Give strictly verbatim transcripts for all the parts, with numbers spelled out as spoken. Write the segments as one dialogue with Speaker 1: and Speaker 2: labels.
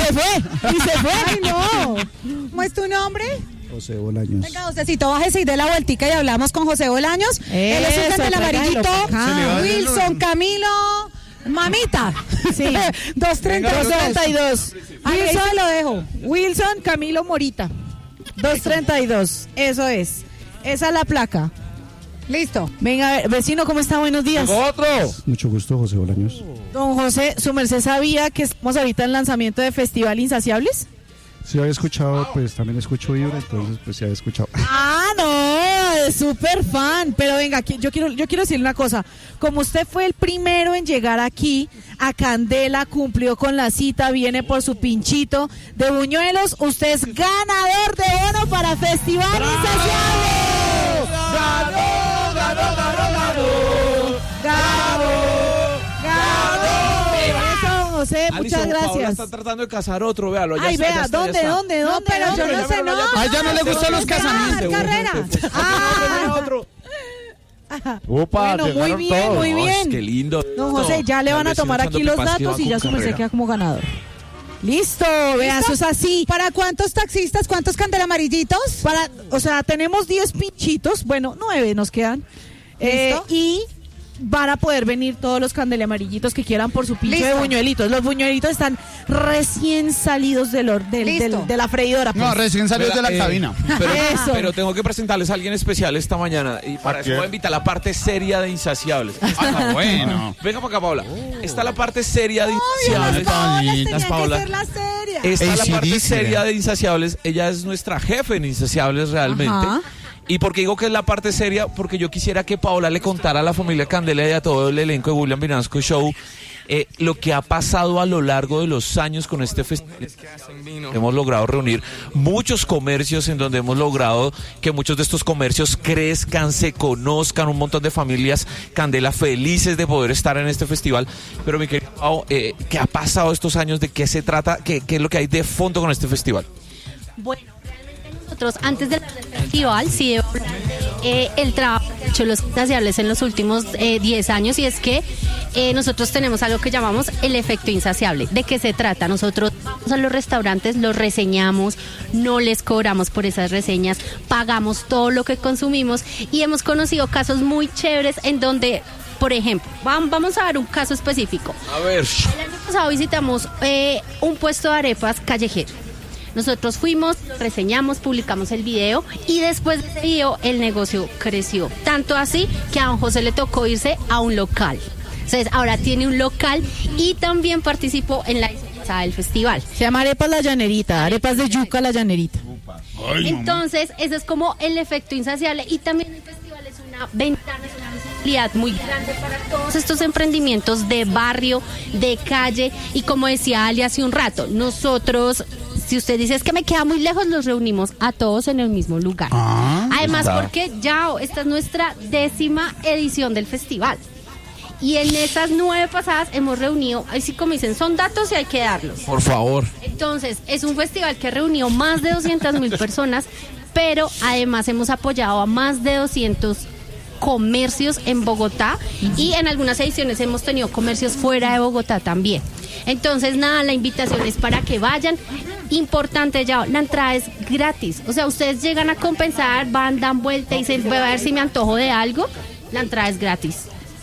Speaker 1: se fue, y se fue.
Speaker 2: Ay, no. ¿Cómo es tu nombre?
Speaker 3: José Bolaños.
Speaker 2: Venga, Josecito, bájese y dé la vueltica y hablamos con José Bolaños. Él es un del amarillito. Wilson, Camilo, mamita.
Speaker 1: Sí.
Speaker 2: dos treinta y dos.
Speaker 1: Wilson,
Speaker 2: Ahí lo dejo.
Speaker 1: Wilson Camilo Morita. dos treinta y dos. Eso es. Esa es la placa.
Speaker 2: Listo.
Speaker 1: Venga, a ver, vecino, ¿cómo está? Buenos días.
Speaker 4: ¡Otro!
Speaker 3: Mucho gusto, José Bolaños.
Speaker 1: Don José, ¿su merced sabía que estamos ahorita en lanzamiento de Festival Insaciables?
Speaker 3: Si había escuchado, pues también escucho Vibra, entonces pues sí había escuchado.
Speaker 1: Ah, no, es súper fan. Pero venga, aquí, yo quiero, yo quiero decirle una cosa. Como usted fue el primero en llegar aquí, a Candela, cumplió con la cita, viene por su pinchito de buñuelos, usted es ganador de bono para Festival Insaciable.
Speaker 4: ¡Ganó, ganó, ganó, ganó!
Speaker 1: ¡Ganó! ¡Ganó! Eso, José, muchas
Speaker 4: Alison, Paola
Speaker 1: gracias.
Speaker 4: está tratando de casar otro, véalo.
Speaker 1: Ay, vea, ¿dónde, dónde,
Speaker 2: No,
Speaker 1: dónde?
Speaker 2: pero yo
Speaker 1: dónde?
Speaker 2: no sé, no.
Speaker 4: A ella no le gustan los
Speaker 2: casamientos. Carrera.
Speaker 4: Ah, otro.
Speaker 5: Upa,
Speaker 1: Bueno, muy
Speaker 5: llegaron
Speaker 1: bien,
Speaker 5: todos.
Speaker 1: muy bien.
Speaker 4: Qué lindo.
Speaker 1: Don José, ya le van a tomar aquí los datos y ya su merced queda como ganador. Listo, vea, eso es así.
Speaker 2: ¿Para cuántos taxistas, cuántos candelamarillitos?
Speaker 1: Para, o sea, tenemos diez pinchitos, bueno, nueve nos quedan. Eh,
Speaker 2: ¿Listo?
Speaker 1: y van a poder venir todos los candelamarillitos que quieran por su pinche de
Speaker 2: Listo.
Speaker 1: buñuelitos. Los buñuelitos están recién salidos del, hor- del,
Speaker 2: Listo.
Speaker 1: del- de la freidora. pues.
Speaker 6: No, recién salió de la
Speaker 4: Eh,
Speaker 6: cabina.
Speaker 4: Pero,
Speaker 1: Eso.
Speaker 4: pero tengo que presentarles a alguien especial esta mañana. Y para
Speaker 5: ¿A
Speaker 4: eso
Speaker 5: quién?
Speaker 4: voy a invitar a la parte seria de Insaciables.
Speaker 6: Ah, bueno.
Speaker 4: Venga para acá, Paola. Está la parte seria de
Speaker 2: Obvio, las
Speaker 4: Insaciables.
Speaker 2: Paolas
Speaker 6: Las
Speaker 2: tenían que
Speaker 4: Paola.
Speaker 2: ser la seria.
Speaker 4: Está la
Speaker 6: A C/D C
Speaker 4: parte seria
Speaker 6: era.
Speaker 4: de Insaciables. Ella es nuestra jefe en Insaciables realmente.
Speaker 1: Ajá.
Speaker 4: ¿Y por qué digo que es la parte seria? Porque yo quisiera que Paola le contara a la familia Candela y a todo el elenco de William Vinasco Show eh, lo que ha pasado a lo largo de los años con este festival. Hemos logrado reunir muchos comercios en donde hemos logrado que muchos de estos comercios crezcan, se conozcan, un montón de familias Candela felices de poder estar en este festival. Pero mi querido Pao, eh, ¿qué ha pasado estos años? ¿De qué se trata? ¿Qué, qué es lo que hay de fondo con este festival?
Speaker 7: Bueno, realmente nosotros antes del festival sí debo hablar de eh, el trabajo que han hecho los Insaciables en los últimos eh, diez años, y es que eh, nosotros tenemos algo que llamamos el efecto insaciable. ¿De qué se trata? Nosotros vamos a los restaurantes, los reseñamos, no les cobramos por esas reseñas, pagamos todo lo que consumimos, y hemos conocido casos muy chéveres en donde, por ejemplo, vam- vamos a dar un caso específico.
Speaker 4: A ver.
Speaker 7: El año pasado visitamos eh, un puesto de arepas callejero. Nosotros fuimos, reseñamos, publicamos el video, y después de ese video el negocio creció. Tanto así que a don José le tocó irse a un local. Entonces ahora tiene un local y también participó en la edición del festival.
Speaker 1: Se llama Arepas La Llanerita, Arepas de Yuca La Llanerita.
Speaker 7: Entonces, ese es como el efecto insaciable, y también el festival es una ventana, es una visibilidad muy grande para todos estos emprendimientos de barrio, de calle, y como decía Ali hace un rato, nosotros, si usted dice es que me queda muy lejos, los reunimos a todos en el mismo lugar.
Speaker 6: Ah,
Speaker 7: Además,
Speaker 4: está.
Speaker 7: porque ya esta es nuestra décima edición del festival. Y en esas nueve pasadas hemos reunido, así como dicen, son datos y hay que darlos.
Speaker 4: Por favor.
Speaker 7: Entonces, es un festival que reunió más de doscientas mil personas, pero además hemos apoyado a más de doscientos comercios en Bogotá, y en algunas ediciones hemos tenido comercios fuera de Bogotá también. Entonces, nada, la invitación es para que vayan. Importante ya, la entrada es gratis. O sea, ustedes llegan a compensar, van, dan vuelta y dicen, voy a ver si me antojo de algo. La entrada es gratis.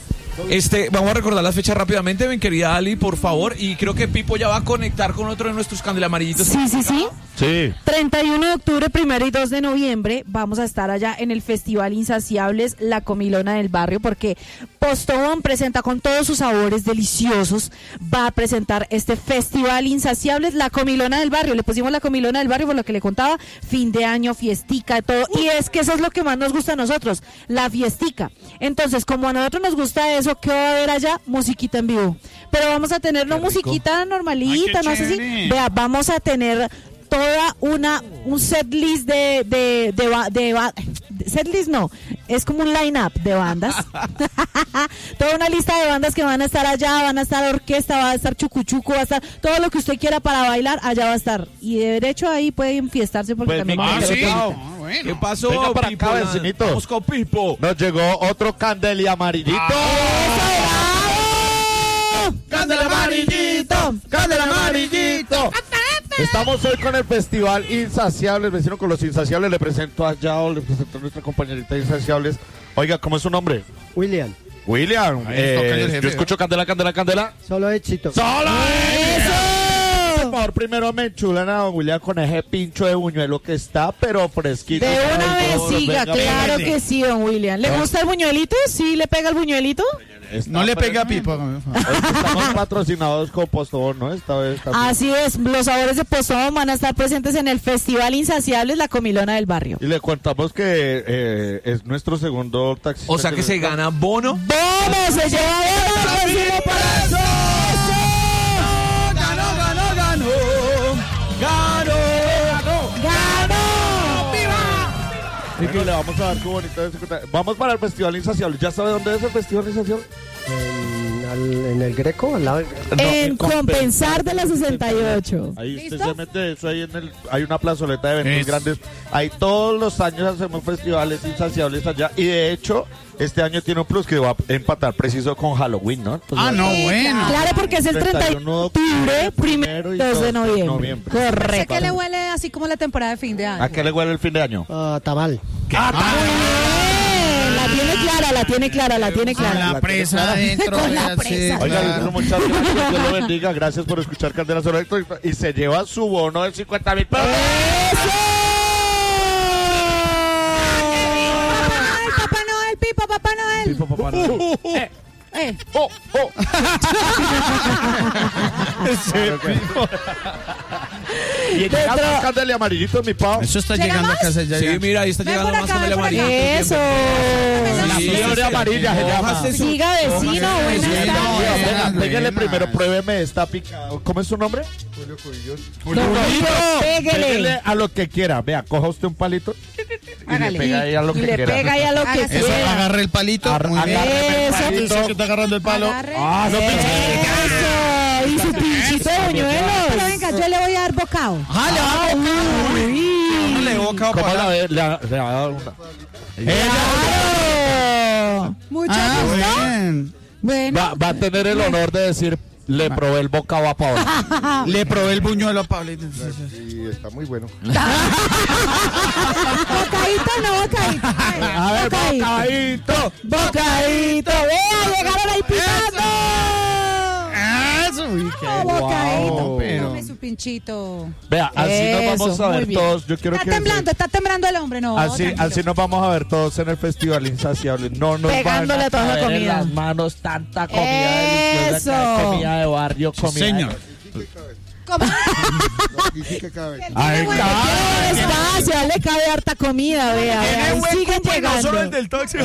Speaker 4: Este, vamos a recordar las fechas rápidamente, mi querida Ali, por favor. Y creo que Pipo ya va a conectar con otro de nuestros candelamarillitos.
Speaker 1: Sí, sí, sí.
Speaker 5: Sí.
Speaker 1: treinta y uno de octubre, primero y dos de noviembre, vamos a estar allá en el Festival Insaciables, La Comilona del Barrio, porque Postobón presenta con todos sus sabores deliciosos, va a presentar este Festival Insaciables, La Comilona del Barrio. Le pusimos La Comilona del Barrio por lo que le contaba, fin de año, fiestica, todo, y es que eso es lo que más nos gusta a nosotros, la fiestica. Entonces, como a nosotros nos gusta eso, ¿qué va a haber allá? Musiquita en vivo. Pero vamos a tener no musiquita normalita,
Speaker 6: Ay, qué
Speaker 1: no sé si,
Speaker 6: chévere.
Speaker 1: vea, vamos a tener toda una un set list de de de, ba- de, ba- de- set list no, es como un line up de bandas. Toda una lista de bandas que van a estar allá, van a estar orquesta, va a estar chucuchuco, va a estar todo lo que usted quiera para bailar, allá va a estar. Y de derecho ahí puede enfiestarse porque
Speaker 5: Pues,
Speaker 1: también
Speaker 5: mi
Speaker 1: va a
Speaker 6: Ah,
Speaker 1: tener
Speaker 6: sí.
Speaker 1: otra
Speaker 6: Ah,
Speaker 1: lista.
Speaker 6: bueno.
Speaker 4: ¿Qué pasó,
Speaker 5: Venga para
Speaker 4: Pipo?
Speaker 5: acá, vecinito.
Speaker 4: Vamos con Pipo.
Speaker 5: Nos llegó otro candeli amarillito.
Speaker 1: ¡Eso, bravo!
Speaker 5: ¡Candela amarillito! ¡Candela amarillito! Estamos hoy con el Festival Insaciables, vecino con los Insaciables. Le presento a Yao, le presento a nuestra compañerita Insaciables. Oiga, ¿cómo es su nombre?
Speaker 8: William.
Speaker 5: William,
Speaker 6: Ahí
Speaker 5: eh,
Speaker 6: toca el jefe,
Speaker 5: yo escucho Candela, Candela, Candela.
Speaker 8: Solo éxito.
Speaker 5: ¡Solo éxito! Por favor, primero me enchulan a don William con ese pincho de buñuelo que está, pero fresquito.
Speaker 1: De una
Speaker 5: Ay,
Speaker 1: vez
Speaker 5: por-
Speaker 1: siga,
Speaker 5: venga,
Speaker 1: claro
Speaker 5: venga.
Speaker 1: que sí, don William. ¿Le
Speaker 5: No.
Speaker 1: gusta el buñuelito? ¿Sí le pega el buñuelito?
Speaker 5: Está
Speaker 6: No le pega a
Speaker 5: fresco.
Speaker 6: Pipo.
Speaker 5: Hoy Estamos patrocinados con Postobón, ¿no? Esta vez también.
Speaker 1: Así es, los sabores de Postobón van a estar presentes en el Festival Insaciables, la comilona del barrio.
Speaker 5: Y le contamos que eh, es nuestro segundo taxista.
Speaker 4: O sea que se gana bono.
Speaker 1: ¡Vamos! ¡Se lleva bono! ¡Recibe para eso!
Speaker 6: ¡Ganó, ganó, ganó! ¡Ganó!
Speaker 1: ¡Ganó!
Speaker 5: Y que le vamos a dar qué bonito es. Vamos para el Festival Insaciable. ¿Ya sabe dónde es el Festival Insaciable?
Speaker 8: En, al- en el Greco, al lado del Greco.
Speaker 1: En Compensar de la sesenta y ocho.
Speaker 5: Ahí usted
Speaker 2: ¿Listo?
Speaker 5: se mete eso ahí en el, hay una plazoleta de eventos
Speaker 6: Es.
Speaker 5: grandes. Ahí todos los años hacemos festivales insaciables allá. Y de hecho, este año tiene un plus que va a empatar preciso con Halloween, ¿no? Entonces,
Speaker 6: Ah, no, bueno.
Speaker 1: Claro, porque es el treinta y uno de octubre, primero y dos de noviembre.
Speaker 2: Sé
Speaker 1: Correcto.
Speaker 2: que le huele así como la temporada de fin de año.
Speaker 5: ¿A qué le huele el fin de año?
Speaker 8: Ah, tamal.
Speaker 1: Bien, La tiene clara, la tiene clara, la tiene
Speaker 6: Con
Speaker 1: clara.
Speaker 6: la presa adentro.
Speaker 1: Con la
Speaker 6: ya
Speaker 1: presa.
Speaker 6: sé,
Speaker 5: Oiga,
Speaker 6: claro.
Speaker 5: muchas gracias, Dios lo bendiga. Gracias por escuchar Candela Solo Éxito. Y se lleva su bono de cincuenta mil pesos.
Speaker 2: ¡Ay, Papá Noel, Pipo, Papá Noel!
Speaker 5: Pipo, papá, no.
Speaker 2: Eh,
Speaker 5: Oh, oh. Y en
Speaker 1: Dentro-
Speaker 5: casa, Candela y amarillito, mi pavo.
Speaker 6: Eso está
Speaker 2: ¿Llega
Speaker 6: llegando
Speaker 2: más?
Speaker 6: a casa ya.
Speaker 4: Sí,
Speaker 6: ya.
Speaker 4: mira, ahí está
Speaker 2: Ven
Speaker 4: llegando
Speaker 2: por
Speaker 4: más
Speaker 2: acá,
Speaker 4: con el
Speaker 2: ven por acá.
Speaker 4: amarillo.
Speaker 1: Eso.
Speaker 5: La fiebre amarilla se llama.
Speaker 4: Cójase su-
Speaker 1: Siga, vecino,
Speaker 6: Sí,
Speaker 1: buenas
Speaker 6: sí,
Speaker 1: tardes.
Speaker 6: no,
Speaker 5: Venga,
Speaker 6: no,
Speaker 5: pégale
Speaker 6: no,
Speaker 5: primero,
Speaker 6: no.
Speaker 5: pruébeme esta picada. ¿Cómo es su nombre?
Speaker 1: Pégale.
Speaker 5: Pégale a lo que quiera. Vea, coja usted un palito y
Speaker 2: Hágale.
Speaker 5: le pega ahí a lo
Speaker 1: Y
Speaker 5: que
Speaker 1: le
Speaker 5: quiera.
Speaker 1: pega ahí a lo que
Speaker 2: Hágase.
Speaker 6: Eso,
Speaker 1: quiera.
Speaker 6: agarre el palito.
Speaker 5: Ar-
Speaker 6: Muy bien.
Speaker 5: agárreme el
Speaker 1: Eso.
Speaker 5: palito.
Speaker 6: Eso que está agarrando el palo.
Speaker 2: Agarre.
Speaker 5: Ah, no pinche.
Speaker 1: Eso. Y su pinchito de
Speaker 2: Pero
Speaker 1: buñuelos.
Speaker 2: venga, yo le voy a dar bocado.
Speaker 6: Ah, le va a boca.
Speaker 1: Uy.
Speaker 6: Le boca
Speaker 5: ¿Cómo
Speaker 6: para
Speaker 5: la ve? Le ha, le ha dado una.
Speaker 1: Claro.
Speaker 2: Mucho
Speaker 6: Ah,
Speaker 2: gusto.
Speaker 6: bien.
Speaker 2: Bueno,
Speaker 5: Va, va a tener el honor de decir, le probé el bocado a Paola.
Speaker 6: Le probé el buñuelo a Pablito.
Speaker 3: Sí, está muy bueno.
Speaker 2: bocadito no, bocadito.
Speaker 5: A ver, bocadito.
Speaker 1: Bocadito. Vea, llegaron ahí pitando.
Speaker 6: Eso, uy, qué
Speaker 2: No, bocadito.
Speaker 5: Wow.
Speaker 6: pero-
Speaker 2: Dame su pinchito.
Speaker 5: Vea, así nos vamos
Speaker 1: Eso,
Speaker 5: a
Speaker 1: muy
Speaker 5: ver
Speaker 1: bien.
Speaker 5: todos. Yo quiero
Speaker 2: Está
Speaker 5: que
Speaker 2: temblando, está temblando el hombre, no.
Speaker 5: Así,
Speaker 2: tranquilo.
Speaker 5: así nos vamos a ver todos en el Festival Insaciable. No nos
Speaker 1: Pegándole
Speaker 5: van a
Speaker 1: a toda la
Speaker 5: caer en
Speaker 1: comida.
Speaker 5: las manos tanta comida deliciosa,
Speaker 1: Eso.
Speaker 5: que hay comida de barrio, comida
Speaker 6: señor.
Speaker 5: de...
Speaker 2: ¿Cómo?
Speaker 3: Y sí que cabe.
Speaker 5: Ay,
Speaker 2: Bueno,
Speaker 5: cabe.
Speaker 1: Espacio, le cabe harta comida, vea, vea. Y siguen llegando.
Speaker 6: del taxi.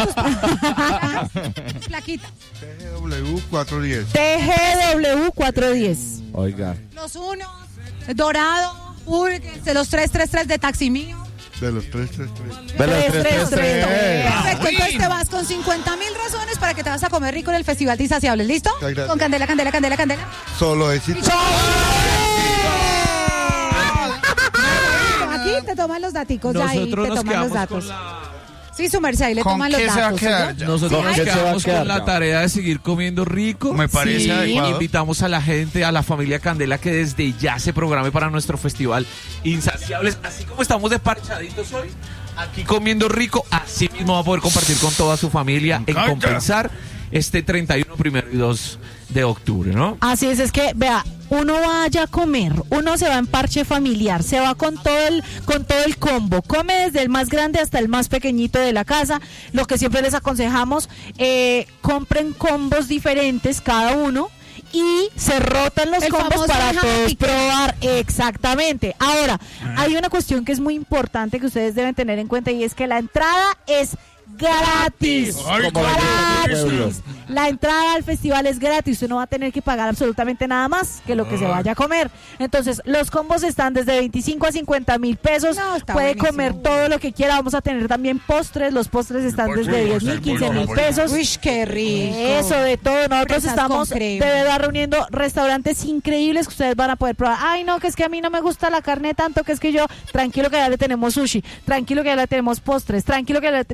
Speaker 2: Plaquita.
Speaker 3: T G W cuatrocientos diez.
Speaker 1: T G W cuatrocientos diez.
Speaker 5: Oiga.
Speaker 2: Los unos, dorado, de los tres tres tres de taxi mío.
Speaker 3: De los tres tres tres.
Speaker 5: De los
Speaker 1: Tres,
Speaker 5: tres,
Speaker 1: tres,
Speaker 5: tres,
Speaker 1: tres.
Speaker 5: tres.
Speaker 2: Perfecto, entonces te vas con cincuenta mil razones para que te vas a comer rico en el Festival de Insaciables. ¿Listo?
Speaker 3: Muchas gracias.
Speaker 2: Con candela, candela, candela, candela.
Speaker 3: Solo éxito.
Speaker 2: Aquí te toman los daticos, ya ahí
Speaker 4: Nosotros
Speaker 2: te
Speaker 4: nos
Speaker 2: toman los
Speaker 4: quedamos
Speaker 2: datos.
Speaker 4: con la...
Speaker 2: Sí, su merced, ahí le
Speaker 6: ¿Con
Speaker 2: toman los
Speaker 6: qué se va a
Speaker 2: datos.
Speaker 6: quedar
Speaker 2: ¿oyó?
Speaker 6: ya?
Speaker 4: Nosotros
Speaker 5: ¿Con
Speaker 4: nos
Speaker 5: qué se va a
Speaker 4: quedamos
Speaker 5: quedar
Speaker 4: con la
Speaker 5: ya?
Speaker 4: tarea de seguir comiendo rico.
Speaker 6: Me parece
Speaker 4: Sí,
Speaker 6: adecuado.
Speaker 4: invitamos a la gente, a la familia Candela, que desde ya se programe para nuestro festival Insaciables. Así como estamos de parchaditos hoy, aquí comiendo rico, así mismo va a poder compartir con toda su familia en
Speaker 6: Calla.
Speaker 4: Compensar este treinta y uno, primero y dos de octubre, ¿no?
Speaker 1: Así es, es que, vea, uno vaya a comer, uno se va en parche familiar, se va con todo el, con todo el combo, come desde el más grande hasta el más pequeñito de la casa. Lo que siempre les aconsejamos, eh, compren combos diferentes cada uno y se rotan los
Speaker 2: El
Speaker 1: combos
Speaker 2: famoso
Speaker 1: para
Speaker 2: déjame
Speaker 1: todos
Speaker 2: picar.
Speaker 1: probar. Exactamente. Ahora, hay una cuestión que es muy importante que ustedes deben tener en cuenta y es que la entrada es gratis.
Speaker 6: Ay,
Speaker 5: Como la gente del pueblo.
Speaker 1: Gratis. La entrada al festival es gratis, usted no va a tener que pagar absolutamente nada más que lo que se vaya a comer. Entonces, los combos están desde veinticinco a cincuenta mil pesos.
Speaker 2: No, está
Speaker 1: Puede
Speaker 2: buenísimo.
Speaker 1: comer todo lo que quiera. Vamos a tener también postres. Los postres están desde diez mil, quince mil pesos.
Speaker 2: Uy, qué rico.
Speaker 1: Eso, de todo. Nosotros
Speaker 2: Fresas
Speaker 1: estamos
Speaker 2: con
Speaker 1: de
Speaker 2: crema.
Speaker 1: verdad reuniendo restaurantes increíbles que ustedes van a poder probar. Ay, no, que es que a mí no me gusta la carne tanto, que es que yo, tranquilo que ya le tenemos sushi, tranquilo que ya le tenemos postres, tranquilo que le, le tenemos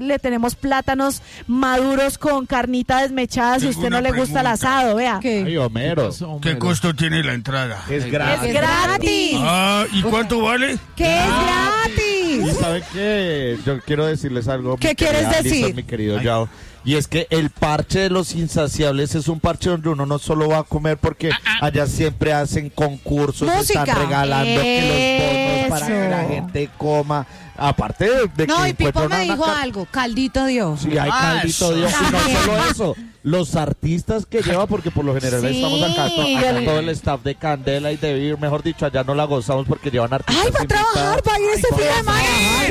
Speaker 1: tenemos plátanos maduros con carnita desmechada si a usted no le gusta el asado, vea.
Speaker 5: Ay, Homero.
Speaker 6: ¿Qué costo tiene la entrada?
Speaker 5: Es gratis.
Speaker 1: Es gratis.
Speaker 6: Ah, ¿y cuánto vale?
Speaker 2: ¿Qué es gratis?
Speaker 5: ¿Saben qué? Yo quiero decirles algo.
Speaker 2: ¿Qué
Speaker 5: mi
Speaker 2: quieres
Speaker 5: querida Alison,
Speaker 2: decir?
Speaker 5: mi querido Yao. Y es que el parche de los insaciables es un parche donde uno no solo va a comer porque allá siempre hacen concursos,
Speaker 2: Música.
Speaker 5: están regalando que los bonos para que la
Speaker 1: Eso.
Speaker 5: gente coma. Aparte de, de
Speaker 2: No,
Speaker 5: que
Speaker 2: y Pipo
Speaker 5: encuentran
Speaker 2: me
Speaker 5: una
Speaker 2: dijo
Speaker 5: ca-
Speaker 2: algo, caldito Dios.
Speaker 5: Sí, hay
Speaker 6: Ah,
Speaker 5: caldito
Speaker 6: eso.
Speaker 5: Dios. Y no solo eso, los artistas que lleva, porque por lo general
Speaker 1: Sí,
Speaker 5: estamos acá, to- acá
Speaker 1: el-
Speaker 5: todo el staff de Candela y de Vir, mejor dicho, allá no la gozamos porque llevan artistas.
Speaker 2: Ay, va a trabajar,
Speaker 5: invitados.
Speaker 2: va a ir este fin de semana.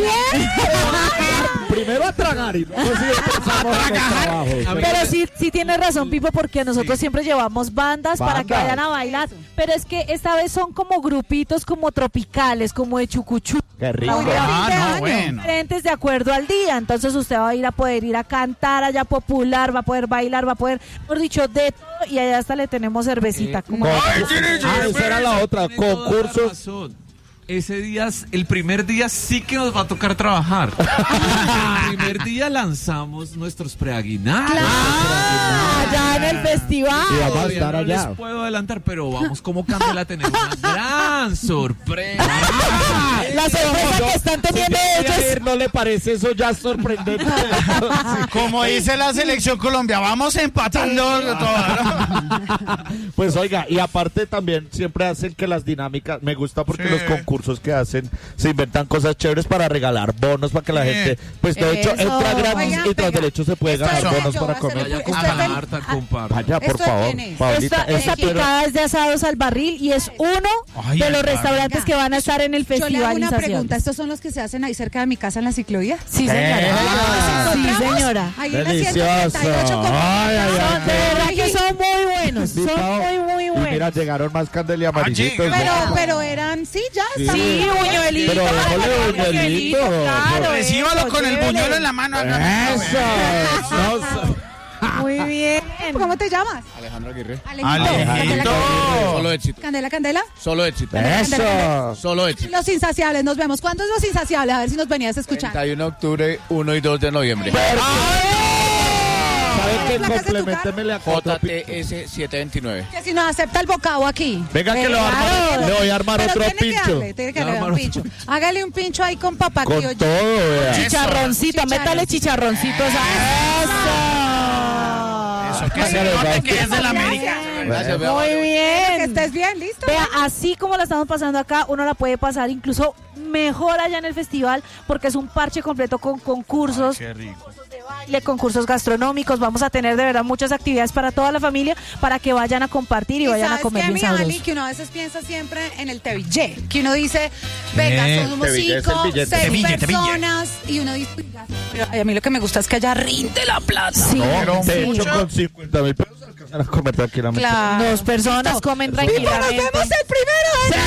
Speaker 2: Bien.
Speaker 5: Primero a tragar y luego sí empezamos con trabajo.
Speaker 1: Pero sí, sí tienes razón, Pipo, porque nosotros siempre llevamos bandas, para que
Speaker 5: Bandas.
Speaker 1: vayan a bailar. Pero es que esta vez son como grupitos como tropicales, como de chucuchú.
Speaker 5: Qué rico.
Speaker 2: Uy, de
Speaker 6: Ah,
Speaker 2: fin de
Speaker 6: no,
Speaker 2: año.
Speaker 6: bueno.
Speaker 1: Diferentes de acuerdo al día. Entonces usted va a ir a poder ir a cantar allá popular, va a poder bailar, va a poder, por dicho, de todo. Y allá hasta le tenemos cervecita. como
Speaker 5: Con-
Speaker 6: Ay, tiene-
Speaker 5: Ah, esa era la otra,
Speaker 4: Tiene toda la
Speaker 5: concursos.
Speaker 4: razón. Ese día, el primer día sí que nos va a tocar trabajar. El primer día lanzamos nuestros preaguinaldos.
Speaker 1: Ah, allá en el festival.
Speaker 5: Y vamos a
Speaker 4: Todavía
Speaker 5: estar
Speaker 4: no
Speaker 5: allá.
Speaker 4: les puedo adelantar, pero vamos como Candela a tener una gran sorpresa.
Speaker 1: La sorpresa que están teniendo ellos.
Speaker 5: ¿No le parece eso ya sorprendente?
Speaker 6: Como dice la selección Colombia, vamos empatando todo.
Speaker 5: Pues oiga, y aparte también siempre hacen que las dinámicas, me gusta porque
Speaker 6: Sí.
Speaker 5: los concursos que hacen se inventan cosas chéveres para regalar bonos para que la
Speaker 6: Sí.
Speaker 5: gente, pues de hecho
Speaker 2: Eso.
Speaker 5: entra gratis
Speaker 2: Oigan,
Speaker 5: y tras
Speaker 2: venga.
Speaker 5: derecho se puede
Speaker 2: Esto
Speaker 5: ganar
Speaker 2: es
Speaker 5: bonos
Speaker 2: bello,
Speaker 5: para
Speaker 2: va a ser
Speaker 5: comer.
Speaker 4: Vaya,
Speaker 2: Esto es del-
Speaker 4: compartan, compartan.
Speaker 5: Vaya, por
Speaker 2: ¿Esto de
Speaker 5: favor,
Speaker 2: quién es?
Speaker 5: Paulita,
Speaker 1: Esta,
Speaker 5: eso
Speaker 1: esta
Speaker 5: quiero-
Speaker 1: picada es de asados al barril y es uno
Speaker 6: Ay,
Speaker 1: de
Speaker 6: al
Speaker 1: los
Speaker 6: barril.
Speaker 1: restaurantes que van a estar en el
Speaker 2: Yo le hago
Speaker 1: festival
Speaker 2: una
Speaker 1: Insaciables.
Speaker 2: pregunta. ¿Estos son los que se hacen ahí cerca de mi casa en la ciclovía?
Speaker 1: Sí, señora.
Speaker 5: Ah,
Speaker 1: Sí,
Speaker 2: ¿Encontramos?
Speaker 1: señora.
Speaker 2: Ahí en la
Speaker 5: Delicioso.
Speaker 2: ciento treinta y ocho con-
Speaker 5: Ay, ay, ay.
Speaker 1: Son, de verdad que son muy buenos.
Speaker 5: Sí,
Speaker 1: Son
Speaker 5: Pau.
Speaker 1: muy, muy
Speaker 5: Y mira,
Speaker 1: buenos.
Speaker 5: llegaron más candelia amarillitos.
Speaker 6: Ah,
Speaker 2: Pero,
Speaker 5: ¿no?
Speaker 2: pero eran, sí, ya están.
Speaker 1: Sí, buñuelito.
Speaker 5: Pero déjale
Speaker 1: buñuelito,
Speaker 5: buñuelito.
Speaker 1: claro,
Speaker 6: Recíbalo
Speaker 1: eso,
Speaker 6: con el
Speaker 1: chévere.
Speaker 6: buñuelo en la mano.
Speaker 5: Eso. No,
Speaker 1: Muy bien.
Speaker 2: ¿Cómo te llamas?
Speaker 9: Alejandro Aguirre.
Speaker 2: Alejandro.
Speaker 6: Alejandro.
Speaker 9: Solo éxito.
Speaker 2: Candela, Candela.
Speaker 9: Solo éxito.
Speaker 5: eso.
Speaker 9: Solo éxito.
Speaker 2: Los insaciables, nos vemos. ¿Cuántos los insaciables? A ver si nos venías a escuchar.
Speaker 9: treinta y uno de octubre, uno y dos de noviembre.
Speaker 5: ¿Saben qué?
Speaker 2: placas de tu
Speaker 5: Complementémele a
Speaker 9: J T S setecientos veintinueve.
Speaker 2: Que si nos acepta el bocado aquí.
Speaker 5: Venga que le voy a armar,
Speaker 2: Claro.
Speaker 5: le voy a armar
Speaker 2: Pero
Speaker 5: otro
Speaker 2: tiene que
Speaker 5: pincho.
Speaker 2: darle, tiene que
Speaker 4: Le voy a
Speaker 2: darle un
Speaker 4: armar
Speaker 2: pincho. Hágale un pincho ahí con papá
Speaker 5: Con
Speaker 2: criollo.
Speaker 5: todo, vea.
Speaker 1: Chicharroncito, métale chicharroncitos a eso.
Speaker 6: Que se note que es de la América.
Speaker 9: Gracias, vea.
Speaker 1: Muy
Speaker 2: Que
Speaker 1: bien.
Speaker 2: estés bien, listo.
Speaker 1: Vea, así como la estamos pasando acá, uno la puede pasar incluso mejor allá en el festival porque es un parche completo con concursos,
Speaker 6: Qué rico.
Speaker 1: de baile, concursos gastronómicos. Vamos a tener de verdad muchas actividades para toda la familia para que vayan a compartir y, vayan a
Speaker 2: ¿sabes
Speaker 1: comer
Speaker 2: qué,
Speaker 1: bien
Speaker 2: mi Ali?
Speaker 1: sabroso.
Speaker 2: Que uno a veces piensa siempre en el tebillé. Que uno dice, venga,
Speaker 6: Eh,
Speaker 2: somos
Speaker 5: tebillé es el
Speaker 2: cinco,
Speaker 5: billete.
Speaker 2: seis
Speaker 6: Tebille, tebille.
Speaker 2: personas. Y uno dice, "Oiga, pero a mí lo que me gusta es que allá rinde la plata.
Speaker 1: Sí,
Speaker 5: No, de
Speaker 1: sí.
Speaker 5: hecho, con cincuenta mil pesos alcanzan a comer tranquilamente.
Speaker 2: Claro.
Speaker 1: Dos personas comen
Speaker 2: Pipo, nos
Speaker 1: tranquilamente.
Speaker 2: vemos el primero.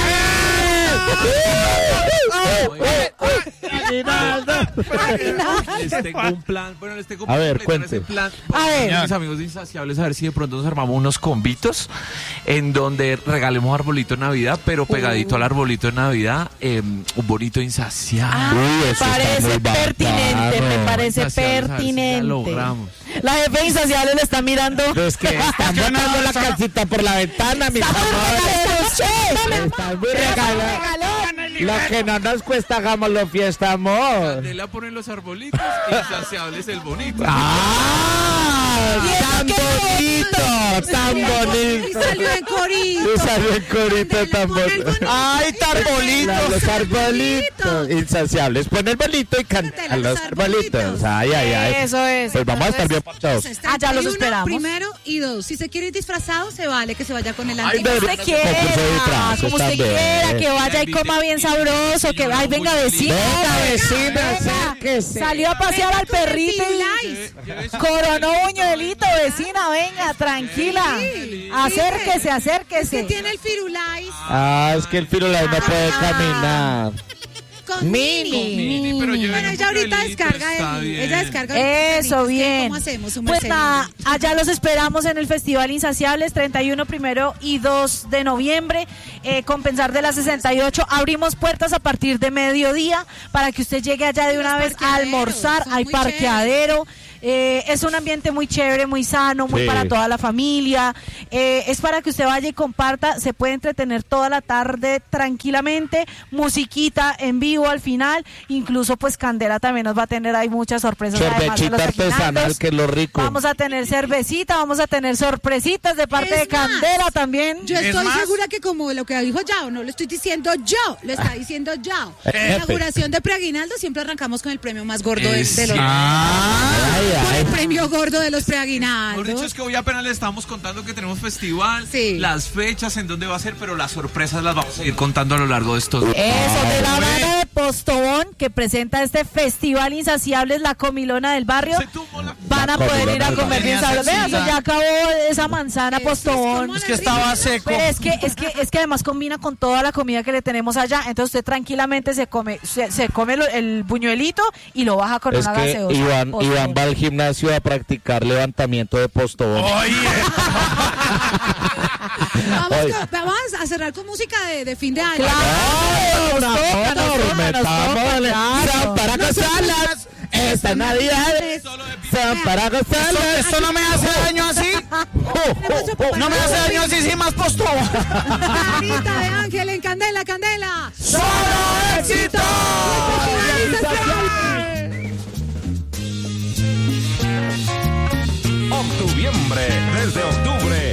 Speaker 4: Les tengo un plan. Bueno, les tengo
Speaker 5: A ver,
Speaker 4: completar
Speaker 5: cuente.
Speaker 4: ese plan.
Speaker 1: A ver.
Speaker 4: Mis amigos de Insaciables, a ver si de pronto nos armamos unos convitos en donde regalemos arbolito de Navidad, pero pegadito al arbolito de Navidad, eh, un bonito insaciable.
Speaker 5: Uy, eso
Speaker 1: Parece
Speaker 5: está muy
Speaker 1: pertinente, me
Speaker 5: bacano.
Speaker 1: parece
Speaker 4: Insaciables, a ver si la
Speaker 1: pertinente.
Speaker 4: logramos.
Speaker 1: La jefe de Insaciable le está mirando.
Speaker 5: Es que están botando la calcita por la ventana, mis amores. Están muy regalados. Lo que no nos cuesta, hagámoslo fiesta, amor.
Speaker 4: Candela pone los arbolitos y Insaciables el bonito.
Speaker 5: ¡Ah! ¡Tan bonito! ¡Tan
Speaker 2: Y
Speaker 5: bonito!
Speaker 2: salió en corito.
Speaker 5: Y salió el corito
Speaker 2: Candela,
Speaker 5: tan
Speaker 2: pon el
Speaker 5: bonito.
Speaker 2: bonito.
Speaker 6: ¡Ay, tan bonito!
Speaker 5: Los arbolitos insaciables. Pon el bolito y canta
Speaker 2: Candela,
Speaker 5: los
Speaker 2: los
Speaker 5: arbolitos.
Speaker 2: arbolitos.
Speaker 5: Ay, ay, ay.
Speaker 1: Eso es.
Speaker 5: Pues vamos a estar bien parchados.
Speaker 1: Ah, ya los
Speaker 2: Uno
Speaker 1: esperamos.
Speaker 2: Primero y dos. Si se quiere ir disfrazado, se vale que se vaya con el
Speaker 5: Ay,
Speaker 2: antiguo.
Speaker 5: bebé.
Speaker 1: usted quiera,
Speaker 5: Concurso de disfraces
Speaker 1: como usted
Speaker 5: también.
Speaker 1: quiera, que vaya y coma bien sabroso, que ay, venga vecina,
Speaker 5: Venga, vecina,
Speaker 1: venga.
Speaker 5: acérquese.
Speaker 1: Salió a pasear al perrito
Speaker 2: Firulais.
Speaker 1: y coronó buñuelito, vecina, venga, tranquila, acérquese,
Speaker 2: Es que
Speaker 1: acérquese.
Speaker 2: tiene el firulais
Speaker 5: Ah, es que el firulais no puede caminar.
Speaker 2: con
Speaker 5: Mini.
Speaker 4: Mini, pero yo
Speaker 2: Bueno, ella ahorita descarga el, ella descarga el
Speaker 1: Eso, bien.
Speaker 2: ¿Cómo hacemos? Un
Speaker 1: Pues
Speaker 2: Mercedes.
Speaker 1: nada, allá los esperamos en el Festival Insaciables, treinta y uno, primero y dos de noviembre, eh, Compensar de la sesenta y ocho. Abrimos puertas a partir de mediodía para que usted llegue allá de
Speaker 2: Los
Speaker 1: una vez a
Speaker 2: parqueaderos,
Speaker 1: almorzar.
Speaker 2: son
Speaker 1: Hay
Speaker 2: muy
Speaker 1: parqueadero. Eh, es un ambiente muy chévere, muy sano, muy
Speaker 5: Sí.
Speaker 1: para toda la familia. Eh, es para que usted vaya y comparta. Se puede entretener toda la tarde tranquilamente. Musiquita en vivo al final. Incluso pues Candela también nos va a tener ahí muchas sorpresas. además de los
Speaker 5: Cervecita artesanal,
Speaker 1: aguinaldos.
Speaker 5: que es lo rico.
Speaker 1: Vamos a tener cervecita, vamos a tener sorpresitas de parte
Speaker 2: Es
Speaker 1: de Candela
Speaker 2: más,
Speaker 1: también.
Speaker 2: Yo
Speaker 6: ¿Es
Speaker 2: estoy
Speaker 6: más?
Speaker 2: segura que como lo que dijo Yao, no lo estoy diciendo yo, lo está diciendo Yao.
Speaker 5: Eh,
Speaker 2: La inauguración de Preaguinaldo siempre arrancamos con el premio más gordo de,
Speaker 4: Es
Speaker 2: de los...
Speaker 5: Ay,
Speaker 2: Con
Speaker 5: ay.
Speaker 2: el premio gordo de los
Speaker 4: Mejor
Speaker 2: preaguinaldos.
Speaker 4: dicho, es que hoy apenas le estamos contando que tenemos festival,
Speaker 2: Sí.
Speaker 4: las fechas, en dónde va a ser, pero las sorpresas las vamos a ir contando a lo largo de estos días.
Speaker 1: Eso, de la banda de Postobón que presenta este Festival Insaciables, la comilona del barrio.
Speaker 4: Se tumbó la-
Speaker 1: Van a
Speaker 5: La
Speaker 1: poder ir a
Speaker 5: comilona
Speaker 1: comer bien
Speaker 6: del barrio.
Speaker 1: sabroso. Vean,
Speaker 6: Tenía
Speaker 1: ya acabó esa manzana
Speaker 2: Eso es
Speaker 1: Postobón.
Speaker 2: como
Speaker 6: Es que estaba seco.
Speaker 1: Pero es que, es que, es que además combina con toda la comida que le tenemos allá. Entonces usted tranquilamente se come, se, se come lo- el buñuelito y lo baja con
Speaker 5: Es
Speaker 1: una
Speaker 5: que
Speaker 1: gaseosa.
Speaker 5: Iván,
Speaker 1: Postobón.
Speaker 5: Iván va al gimnasio a practicar levantamiento de postobón.
Speaker 6: Oye,
Speaker 2: Vamos,
Speaker 5: Oye.
Speaker 2: con- vamos a cerrar con música de, de fin de año.
Speaker 1: Claro, nos toca, nos toca, nos toca, claro.
Speaker 5: Son para gozarlas. Esta Navidad son para gozarlas.
Speaker 6: ¿esto no me hace daño así? ¿No me hace daño así sin más postón?
Speaker 2: Carita de Ángel en Candela, Candela.
Speaker 6: ¡Solo éxito!
Speaker 10: Octubiembre, desde octubre.